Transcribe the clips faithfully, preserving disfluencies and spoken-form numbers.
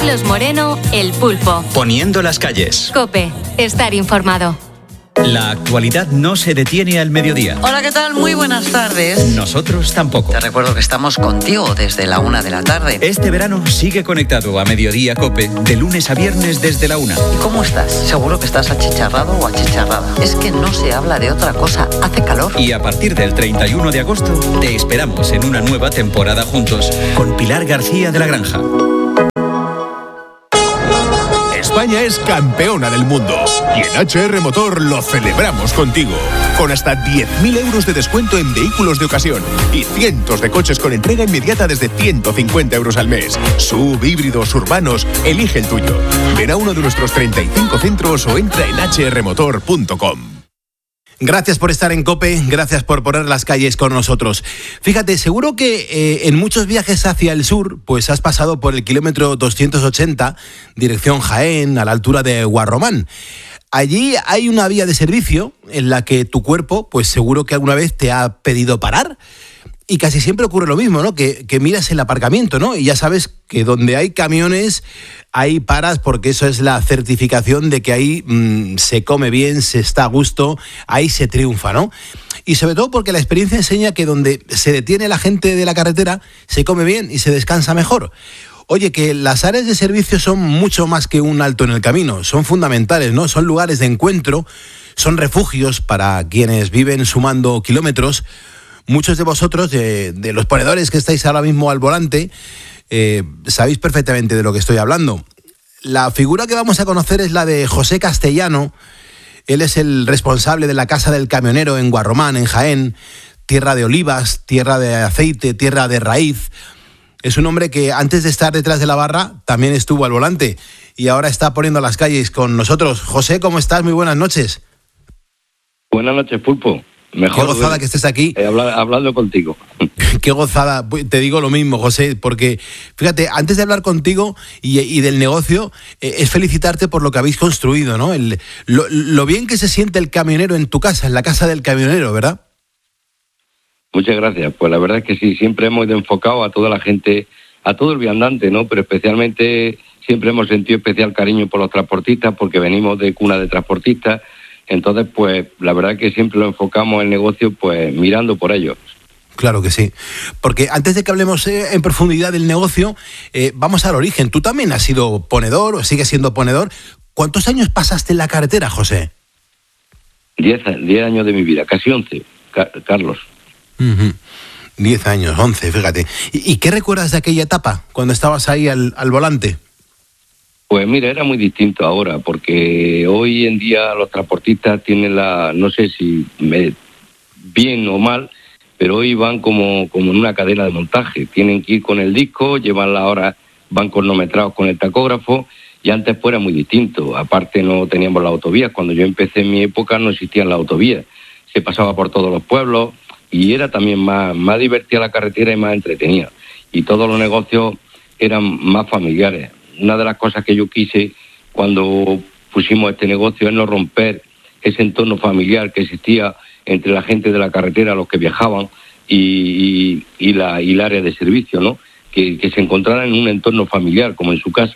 Carlos Moreno, El Pulpo. Poniendo las calles. COPE, estar informado. La actualidad no se detiene al mediodía. Hola, ¿qué tal? Muy buenas tardes. Nosotros tampoco. Te recuerdo que estamos contigo desde la una de la tarde. Este verano sigue conectado a Mediodía COPE de lunes a viernes desde la una. ¿Y cómo estás? Seguro que estás achicharrado o achicharrada. Es que no se habla de otra cosa. Hace calor. Y a partir del treinta y uno de agosto te esperamos en una nueva temporada juntos con Pilar García de la Granja. España es campeona del mundo y en H R Motor lo celebramos contigo. Con hasta diez mil euros de descuento en vehículos de ocasión y cientos de coches con entrega inmediata desde ciento cincuenta euros al mes. Sub, híbridos, urbanos, elige el tuyo. Ven a uno de nuestros treinta y cinco centros o entra en hache erre motor punto com. Gracias por estar en COPE, gracias por poner las calles con nosotros. Fíjate, seguro que eh, en muchos viajes hacia el sur, pues has pasado por el kilómetro doscientos ochenta, dirección Jaén, a la altura de Guarromán. Allí hay una vía de servicio en la que tu cuerpo, pues seguro que alguna vez te ha pedido parar. Y casi siempre ocurre lo mismo, ¿no? Que, que miras el aparcamiento, ¿no? Y ya sabes que donde hay camiones, ahí paras porque eso es la certificación de que ahí mmm, se come bien, se está a gusto, ahí se triunfa, ¿no? Y sobre todo porque la experiencia enseña que donde se detiene la gente de la carretera, se come bien y se descansa mejor. Oye, que las áreas de servicio son mucho más que un alto en el camino, son fundamentales, ¿no? Son lugares de encuentro, son refugios para quienes viven sumando kilómetros. Muchos de vosotros, de, de los ponedores que estáis ahora mismo al volante, eh, sabéis perfectamente de lo que estoy hablando. La figura que vamos a conocer es la de José Castellano. Él es el responsable de la Casa del Camionero en Guarromán, en Jaén, tierra de olivas, tierra de aceite, tierra de raíz. Es un hombre que antes de estar detrás de la barra también estuvo al volante y ahora está poniendo las calles con nosotros. José, ¿cómo estás? Muy buenas noches. Buenas noches, Pulpo. Mejor, qué gozada que estés aquí. Eh, habla, hablando contigo. Qué gozada. Te digo lo mismo, José, porque fíjate, antes de hablar contigo y, y del negocio, eh, es felicitarte por lo que habéis construido, ¿no? El, lo, lo bien que se siente el camionero en tu casa, en la Casa del Camionero, ¿verdad? Muchas gracias. Pues la verdad es que sí, siempre hemos enfocado a toda la gente, a todo el viandante, ¿no? Pero especialmente siempre hemos sentido especial cariño por los transportistas porque venimos de cuna de transportistas. Entonces, pues, la verdad que siempre lo enfocamos el negocio, pues, mirando por ellos. Claro que sí. Porque antes de que hablemos eh, en profundidad del negocio, eh, vamos al origen. Tú también has sido ponedor o sigues siendo ponedor. ¿Cuántos años pasaste en la carretera, José? Diez, diez años de mi vida, casi once, Car- Carlos. Uh-huh. Diez años, once, fíjate. ¿Y, ¿Y qué recuerdas de aquella etapa, cuando estabas ahí al, al volante? Pues mira, era muy distinto ahora, porque hoy en día los transportistas tienen la, no sé si me, bien o mal, pero hoy van como, como en una cadena de montaje. Tienen que ir con el disco, llevan la hora, van cronometrados con el tacógrafo, y antes pues era muy distinto. Aparte no teníamos las autovías. Cuando yo empecé en mi época no existían las autovías. Se pasaba por todos los pueblos y era también más, más divertida la carretera y más entretenida. Y todos los negocios eran más familiares. Una de las cosas que yo quise cuando pusimos este negocio es no romper ese entorno familiar que existía entre la gente de la carretera, los que viajaban, y, y, y, la, y el área de servicio, ¿no? Que, que se encontraran en un entorno familiar, como en su casa.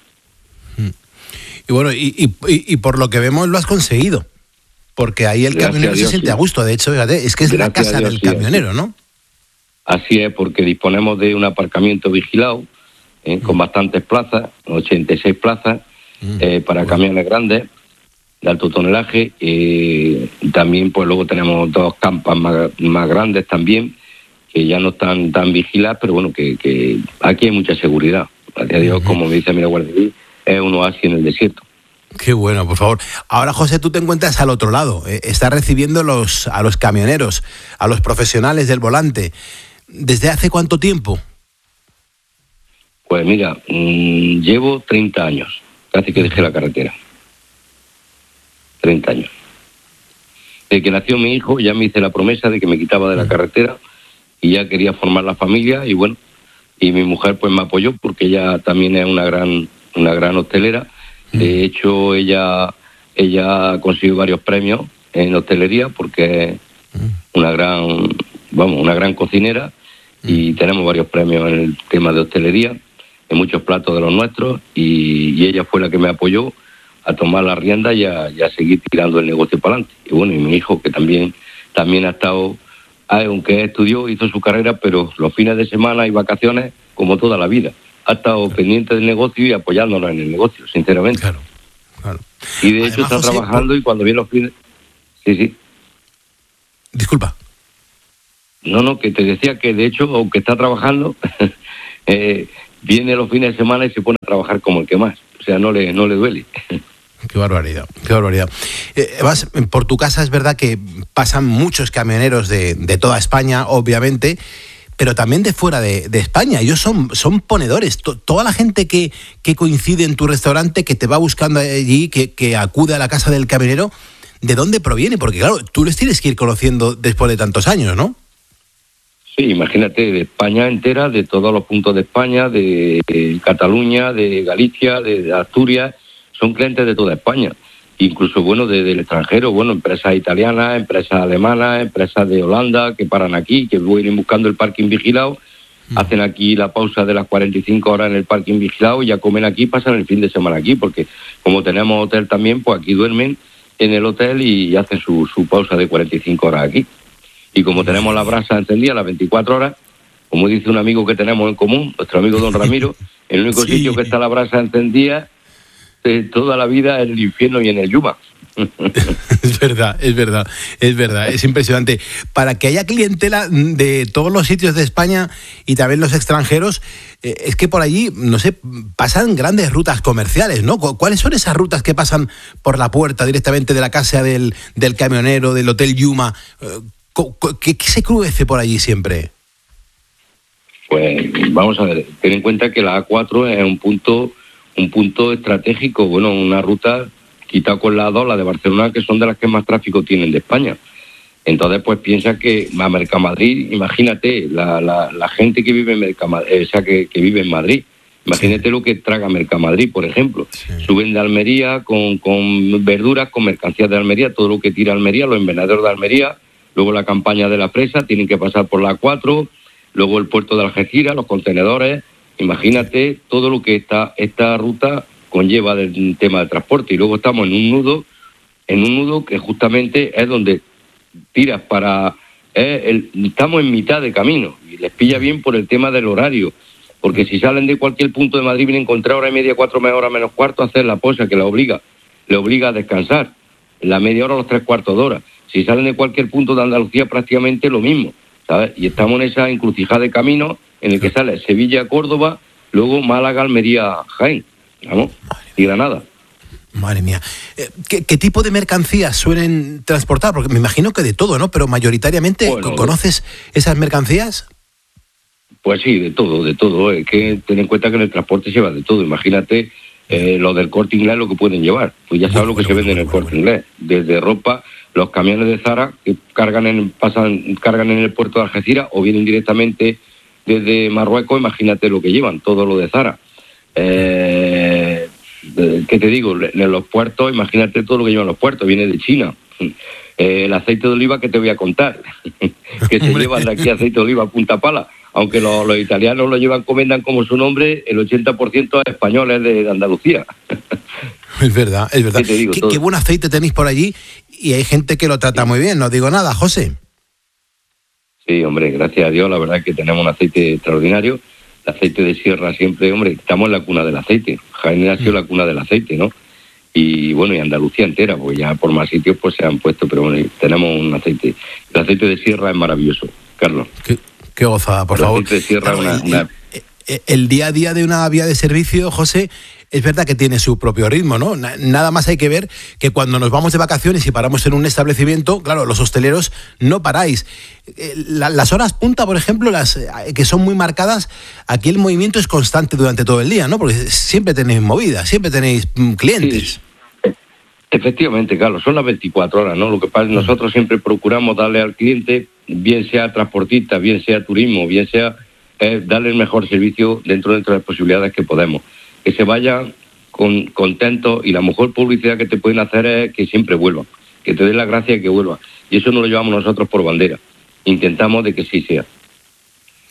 Y bueno, y, y, y por lo que vemos lo has conseguido, porque ahí el Gracias camionero a Dios, se siente sí. a gusto. De hecho, fíjate, es que es Gracias la casa a Dios, del sí, camionero, así. ¿no? Así es, porque disponemos de un aparcamiento vigilado, ¿eh? con bastantes plazas, ochenta y seis plazas, mm, eh, para bueno. camiones grandes de alto tonelaje. Eh, también pues luego tenemos dos campas más, más grandes también, que ya no están tan vigiladas, pero bueno, que, que aquí hay mucha seguridad. Gracias a Dios, uh-huh. como me dice mi Guardia Civil, es un oasis en el desierto. Qué bueno, por favor. Ahora, José, tú te encuentras al otro lado, eh, estás recibiendo los, a los camioneros, a los profesionales del volante. ¿Desde hace cuánto tiempo? Pues mira, mmm, llevo treinta años, casi que dejé la carretera. treinta años. Desde que nació mi hijo ya me hice la promesa de que me quitaba de la carretera y ya quería formar la familia y bueno, y mi mujer pues me apoyó porque ella también es una gran una gran hostelera. De hecho, ella ella ha conseguido varios premios en hostelería porque es una gran, vamos, una gran cocinera y tenemos varios premios en el tema de hostelería. en muchos platos de los nuestros, y, y ella fue la que me apoyó a tomar la rienda y a, y a seguir tirando el negocio para adelante. Y bueno, y mi hijo, que también, también ha estado, aunque estudió, hizo su carrera, pero los fines de semana y vacaciones, como toda la vida, ha estado claro. pendiente del negocio y apoyándonos en el negocio, sinceramente. Claro, claro. Y de Además, hecho está José, trabajando por... y cuando viene los fines... Sí, sí. Disculpa. No, no, que te decía que de hecho, aunque está trabajando, eh, viene los fines de semana y se pone a trabajar como el que más. O sea, no le, no le duele. Qué barbaridad, qué barbaridad. Eh, vas, por tu casa es verdad que pasan muchos camioneros de, de toda España, obviamente, pero también de fuera de, de España. Ellos son, son ponedores. T- toda la gente que, que coincide en tu restaurante, que te va buscando allí, que, que acude a la casa del camionero, ¿de dónde proviene? Porque claro, tú les tienes que ir conociendo después de tantos años, ¿no? Sí, imagínate, de España entera, de todos los puntos de España, de, de Cataluña, de Galicia, de, de Asturias, son clientes de toda España. Incluso, bueno, de, del extranjero, bueno, empresas italianas, empresas alemanas, empresas de Holanda que paran aquí, que vienen buscando el parking vigilado, mm. hacen aquí la pausa de las cuarenta y cinco horas en el parking vigilado y ya comen aquí, pasan el fin de semana aquí, porque como tenemos hotel también, pues aquí duermen en el hotel y hacen su, su pausa de cuarenta y cinco horas aquí. Y como tenemos la brasa encendida las veinticuatro horas, como dice un amigo que tenemos en común, nuestro amigo don Ramiro, el único sí. sitio que está la brasa encendida de toda la vida es el infierno y en el Yuma. Es verdad, es verdad, es verdad, es impresionante. Para que haya clientela de todos los sitios de España y también los extranjeros, eh, es que por allí, no sé, pasan grandes rutas comerciales, ¿no? ¿Cuáles son esas rutas que pasan por la puerta directamente de la casa del, del camionero, del Hotel Yuma? ¿Qué, ¿Qué se cruce por allí siempre? Pues vamos a ver, ten en cuenta que la A cuatro es un punto, un punto estratégico, bueno, una ruta quitado con la A dos, la de Barcelona, que son de las que más tráfico tienen de España. Entonces, pues piensa que a Mercamadrid, imagínate, la, la, la gente que vive en Mercamadrid, o sea, que, que vive en Madrid, imagínate sí. lo que traga Mercamadrid, por ejemplo. Sí. Suben de Almería con, con verduras, con mercancías de Almería, todo lo que tira Almería, los invernadores de Almería, luego la campaña de la fresa, tienen que pasar por la A cuatro, luego el puerto de Algeciras, los contenedores, imagínate todo lo que esta, esta ruta conlleva del tema de transporte. Y luego estamos en un nudo, en un nudo que justamente es donde tiras para... Eh, el, estamos en mitad de camino y les pilla bien por el tema del horario, porque si salen de cualquier punto de Madrid vienen a encontrar hora y media, cuatro horas menos cuarto a hacer la posa que la obliga, le obliga a descansar, la media hora a los tres cuartos de hora. Si salen de cualquier punto de Andalucía, prácticamente lo mismo, ¿sabes? Y estamos en esa encrucijada de camino en el que sale Sevilla, Córdoba, luego Málaga, Almería, Jaén, ¿vamos? Y Granada. Madre mía. ¿Qué, ¿Qué tipo de mercancías suelen transportar? Porque me imagino que de todo, ¿no? Pero mayoritariamente, bueno, ¿conoces esas mercancías? Pues sí, de todo, de todo. Es que ten en cuenta que en el transporte se va de todo. Imagínate eh, lo del Corte Inglés, lo que pueden llevar. Pues ya sabes lo que bueno, se vende bueno, en el Corte bueno. Inglés. Desde ropa, los camiones de Zara que cargan en, pasan, cargan en el puerto de Algeciras o vienen directamente desde Marruecos, imagínate lo que llevan, todo lo de Zara. Eh, ¿Qué te digo? En los puertos, imagínate todo lo que llevan los puertos, viene de China. Eh, el aceite de oliva que te voy a contar, que se llevan de aquí aceite de oliva a punta pala. Aunque los, los italianos lo llevan, comendan como su nombre, el ochenta por ciento es español, de, de Andalucía. Es verdad, es verdad. ¿Qué, te digo, ¿Qué, qué buen aceite tenéis por allí y hay gente que lo trata muy bien, no digo nada, José. Sí, hombre, gracias a Dios, la verdad es que tenemos un aceite extraordinario. El aceite de sierra siempre, hombre, estamos en la cuna del aceite. Jaén ha sido mm. la cuna del aceite, ¿no? Y bueno, y Andalucía entera, porque ya por más sitios pues se han puesto, pero bueno, tenemos un aceite. El aceite de sierra es maravilloso, Carlos. ¿Qué? Qué gozada, por el favor. Aceite de sierra, una, el, una... El, el día a día de una vía de servicio, José, es verdad que tiene su propio ritmo, ¿no? Nada más hay que ver que cuando nos vamos de vacaciones y paramos en un establecimiento, claro, los hosteleros no paráis. Las horas punta, por ejemplo, las que son muy marcadas, aquí el movimiento es constante durante todo el día, ¿no? Porque siempre tenéis movida, siempre tenéis clientes. Sí. Efectivamente, Carlos, son las veinticuatro horas, ¿no? Lo que pasa es que nosotros siempre procuramos darle al cliente, bien sea transportista, bien sea turismo, bien sea eh, darle el mejor servicio dentro, dentro de las posibilidades que podemos. Que se vayan con, contentos y la mejor publicidad que te pueden hacer es que siempre vuelvan, que te den las gracias y que vuelvan. Y eso no lo llevamos nosotros por bandera. Intentamos de que sí sea.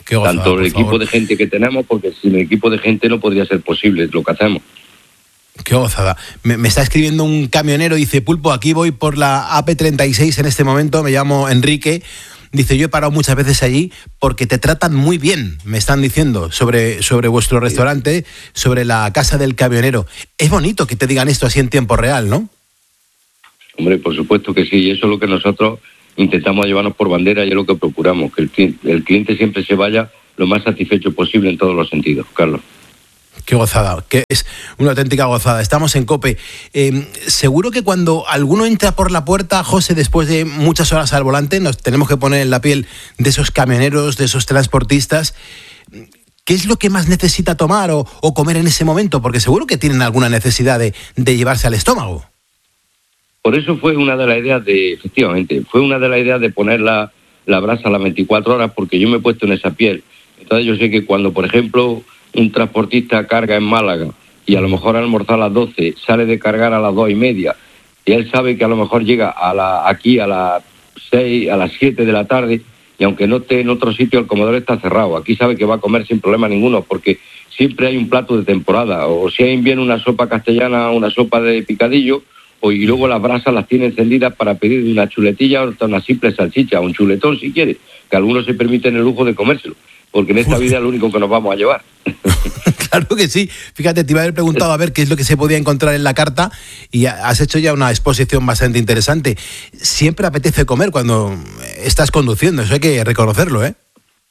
Qué gozada, tanto el equipo favor. de gente que tenemos, porque sin el equipo de gente no podría ser posible lo que hacemos. Qué gozada. Me, me está escribiendo un camionero, dice, Pulpo, aquí voy por la A P treinta y seis en este momento, me llamo Enrique. Dice, yo he parado muchas veces allí porque te tratan muy bien, me están diciendo, sobre, sobre vuestro restaurante, sobre la casa del camionero. Es bonito que te digan esto así en tiempo real, ¿no? Hombre, por supuesto que sí, y eso es lo que nosotros intentamos llevarnos por bandera y es lo que procuramos, que el cliente, el cliente siempre se vaya lo más satisfecho posible en todos los sentidos, Carlos. Qué gozada, que es una auténtica gozada. Estamos en COPE. Eh, seguro que cuando alguno entra por la puerta, José, después de muchas horas al volante, nos tenemos que poner en la piel de esos camioneros, de esos transportistas. ¿Qué es lo que más necesita tomar o, o comer en ese momento? Porque seguro que tienen alguna necesidad de, de llevarse al estómago. Por eso fue una de las ideas de, efectivamente, fue una de las ideas de poner la, la brasa a las veinticuatro horas, porque yo me he puesto en esa piel. Entonces yo sé que cuando, por ejemplo, un transportista carga en Málaga y a lo mejor ha almorzado a las doce, sale de cargar a las dos y media, y él sabe que a lo mejor llega a la, aquí a las seis, a las siete de la tarde, y aunque no esté en otro sitio, el comedor está cerrado. Aquí sabe que va a comer sin problema ninguno, porque siempre hay un plato de temporada, o si hay bien una sopa castellana, una sopa de picadillo, o y luego las brasas las tiene encendidas para pedir una chuletilla o una simple salchicha, o un chuletón si quiere, que algunos se permiten el lujo de comérselo, porque en esta vida es lo único que nos vamos a llevar. Claro que sí. Fíjate, te iba a haber preguntado a ver qué es lo que se podía encontrar en la carta y has hecho ya una exposición bastante interesante. Siempre apetece comer cuando estás conduciendo, eso hay que reconocerlo, ¿eh?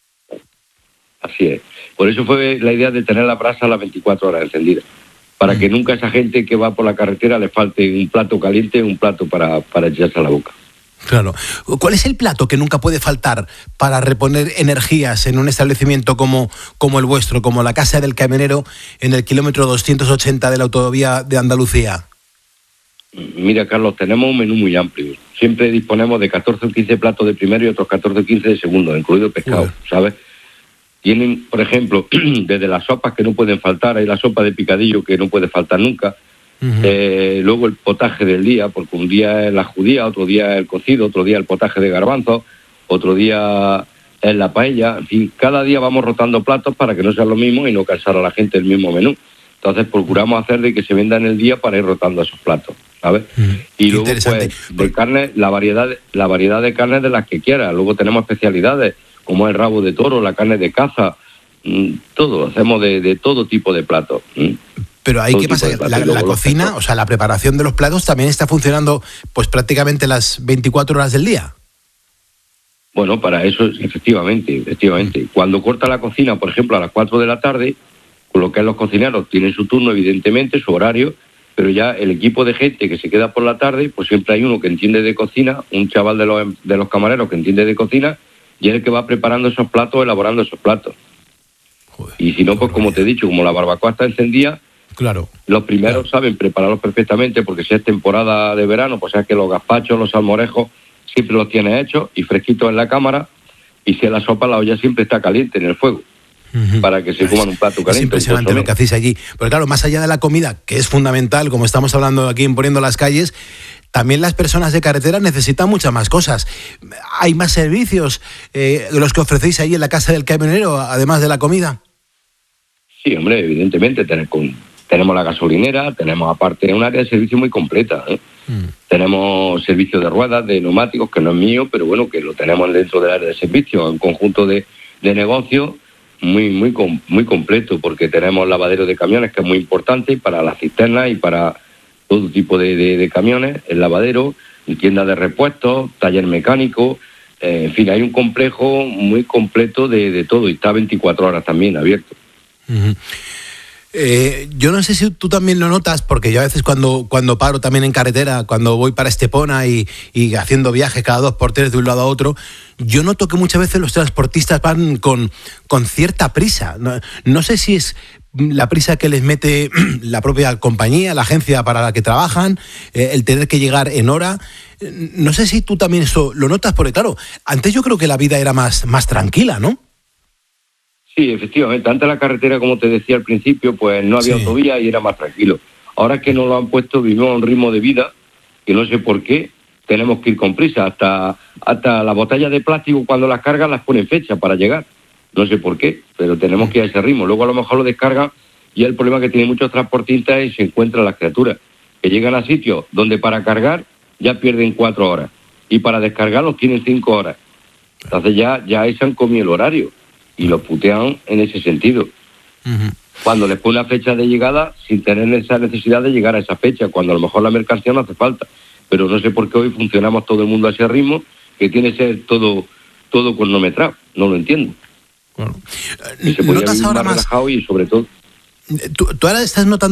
Así es. Por eso fue la idea de tener la brasa a las veinticuatro horas encendida, para que nunca a esa gente que va por la carretera le falte un plato caliente, un plato para, para echarse a la boca. Claro. ¿Cuál es el plato que nunca puede faltar para reponer energías en un establecimiento como, como el vuestro, como la Casa del Camionero en el kilómetro doscientos ochenta de la autovía de Andalucía? Mira, Carlos, tenemos un menú muy amplio. Siempre disponemos de catorce o quince platos de primero y otros catorce o quince de segundo, incluido el pescado, Uy. ¿sabes? Tienen, por ejemplo, desde las sopas que no pueden faltar, hay la sopa de picadillo que no puede faltar nunca. Uh-huh. Eh, luego el potaje del día, porque un día es la judía, otro día el cocido, otro día el potaje de garbanzos, otro día es la paella. En fin, cada día vamos rotando platos para que no sea lo mismo y no cansar a la gente el mismo menú. Entonces procuramos hacer de que se venda en el día para ir rotando esos platos, ¿sabes? Uh-huh. Y luego, pues, de carne, la variedad, la variedad de carnes de las que quieras. Luego tenemos especialidades, como el rabo de toro, la carne de caza, mmm, todo, hacemos de, de todo tipo de platos. ¿Mm? Pero ahí, ¿qué pasa? La, la cocina, o sea, la preparación de los platos también está funcionando pues prácticamente las veinticuatro horas del día. Bueno, para eso, efectivamente, efectivamente. Cuando corta la cocina, por ejemplo, a las cuatro de la tarde, con lo que es los cocineros, tienen su turno, evidentemente, su horario, pero ya el equipo de gente que se queda por la tarde, pues siempre hay uno que entiende de cocina, un chaval de los, de los camareros que entiende de cocina, y es el que va preparando esos platos, elaborando esos platos. Joder, y si no, pues como te he dicho, como la barbacoa está encendida, claro, los primeros claro. saben prepararlos perfectamente, porque si es temporada de verano, pues es que los gazpachos, los salmorejos, siempre los tienes hechos y fresquitos en la cámara, y si es la sopa, la olla siempre está caliente en el fuego, uh-huh. para que se coman un plato caliente. Es impresionante lo que hacéis allí. Porque claro, más allá de la comida, que es fundamental, como estamos hablando aquí en Poniendo las Calles, también las personas de carretera necesitan muchas más cosas. ¿Hay más servicios eh, de los que ofrecéis ahí en la Casa del Camionero, además de la comida? Sí, hombre, evidentemente tenemos, tenemos la gasolinera, tenemos aparte un área de servicio muy completa. ¿eh? Mm. Tenemos servicio de ruedas, de neumáticos, que no es mío, pero bueno, que lo tenemos dentro del área de servicio, un conjunto de, de negocios muy, muy, muy completo, porque tenemos lavadero de camiones, que es muy importante para las cisternas y para todo tipo de, de, de camiones, el lavadero, tienda de repuestos, taller mecánico, eh, en fin, hay un complejo muy completo de, de todo y está veinticuatro horas también abierto. Uh-huh. Eh, yo no sé si tú también lo notas, porque yo a veces cuando, cuando paro también en carretera, cuando voy para Estepona y, y haciendo viajes cada dos por tres de un lado a otro, yo noto que muchas veces los transportistas van con, con cierta prisa. No, no sé si es la prisa que les mete la propia compañía, la agencia para la que trabajan, eh, el tener que llegar en hora. No sé si tú también eso lo notas, porque claro, antes yo creo que la vida era más, más tranquila, ¿no? Sí, efectivamente. Antes la carretera, como te decía al principio, pues no había sí. autovía y era más tranquilo. Ahora que nos lo han puesto, vivimos a un ritmo de vida que no sé por qué tenemos que ir con prisa. Hasta, hasta las botellas de plástico, cuando las cargan, las ponen fecha para llegar. No sé por qué, pero tenemos que ir a ese ritmo. Luego a lo mejor lo descargan y el problema que tienen muchos transportistas es que se encuentran las criaturas, que llegan a sitios donde para cargar ya pierden cuatro horas y para descargarlos tienen cinco horas. Entonces ya, ya ahí se han comido el horario y los putean en ese sentido. Uh-huh. Cuando les pone una fecha de llegada sin tener esa necesidad de llegar a esa fecha, cuando a lo mejor la mercancía no hace falta. Pero no sé por qué hoy funcionamos todo el mundo a ese ritmo, que tiene que ser todo, todo cronometrado. No lo entiendo. Bueno, y se podría ¿notas vivir ahora más más relajado y sobre todo... ¿Tú, tú ahora estás notando